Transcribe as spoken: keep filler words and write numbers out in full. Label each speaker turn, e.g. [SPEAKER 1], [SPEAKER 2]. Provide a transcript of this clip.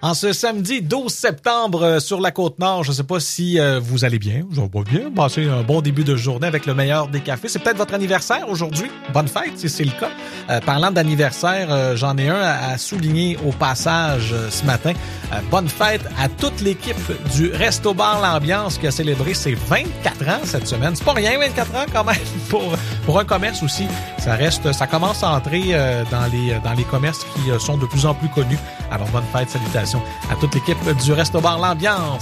[SPEAKER 1] En ce samedi douze septembre euh, sur la Côte-Nord, je ne sais pas si euh, vous allez bien, je vais bien, passer un bon début de journée avec le meilleur des cafés. C'est peut-être votre anniversaire aujourd'hui. Bonne fête si c'est le cas. Euh, parlant d'anniversaire, euh, j'en ai un à, à souligner au passage euh, ce matin. Euh, bonne fête à toute l'équipe du Resto Bar L'Ambiance qui a célébré ses vingt-quatre ans cette semaine. C'est pas rien, vingt-quatre ans quand même pour, pour un commerce aussi. Ça reste, ça commence à entrer euh, dans les, dans les commerces qui euh, sont de plus en plus connus. Alors bonne fête, salutations à toute l'équipe du Resto Bar L'Ambiance.